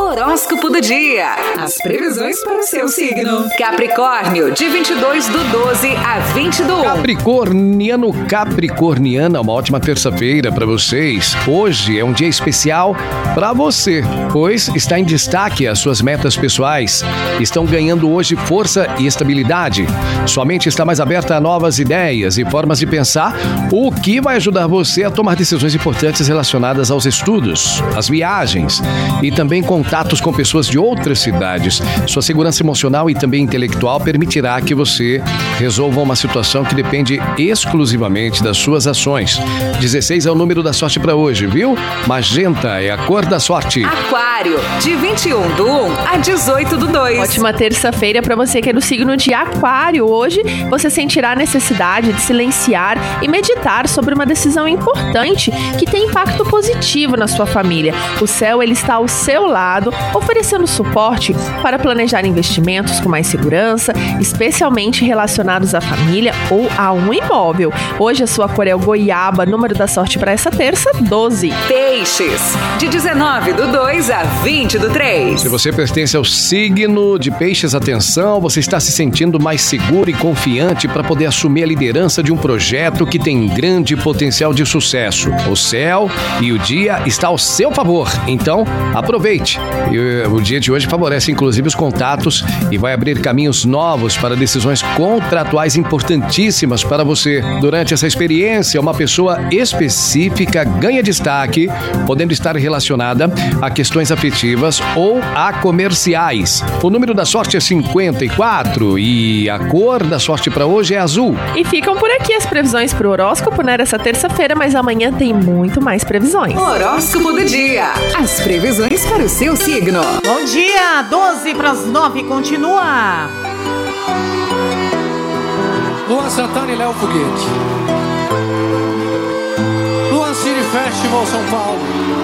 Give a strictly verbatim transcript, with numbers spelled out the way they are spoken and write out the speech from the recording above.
Horóscopo do dia. As previsões para o seu signo. Capricórnio, de vinte e dois do doze a vinte do um. Capricorniano, Capricorniana, uma ótima terça-feira para vocês. Hoje é um dia especial para você, pois está em destaque as suas metas pessoais. Estão ganhando hoje força e estabilidade. Sua mente está mais aberta a novas ideias e formas de pensar, o que vai ajudar você a tomar decisões importantes relacionadas aos estudos, às viagens e também contatos com pessoas de outras cidades. Sua segurança emocional e também intelectual permitirá que você resolva uma situação que depende exclusivamente das suas ações. dezesseis é o número da sorte para hoje, viu? Magenta é a cor da sorte. Aquário, de vinte e um do um a dezoito do dois. Ótima terça-feira para você que é do signo de Aquário. Hoje você sentirá a necessidade de silenciar e meditar sobre uma decisão importante que tem impacto positivo na sua família. O céu ele está ao seu lado, oferecendo suporte para planejar investimentos com mais segurança, especialmente relacionados à família ou a um imóvel. Hoje a sua cor é o goiaba, número da sorte para essa terça, doze. Peixes, de dezenove do dois a vinte do três. Se você pertence ao signo de Peixes, atenção, você está se sentindo mais seguro e confiante para poder assumir a liderança de um projeto que tem grande potencial de sucesso. O céu e o dia está ao seu favor, então aproveite. E o dia de hoje favorece inclusive os contatos e vai abrir caminhos novos para decisões contratuais importantíssimas para você. Durante essa experiência, uma pessoa específica ganha destaque, podendo estar relacionada a questões afetivas ou a comerciais. O número da sorte é cinquenta e quatro e a cor da sorte para hoje é azul. E ficam por aqui as previsões para o horóscopo, né, dessa terça-feira, mas amanhã tem muito mais previsões. Horóscopo do dia. As previsões para o seu signo. Bom dia, doze para as nove, continua. Luan Santana e Léo Foguete. Luan City Festival São Paulo.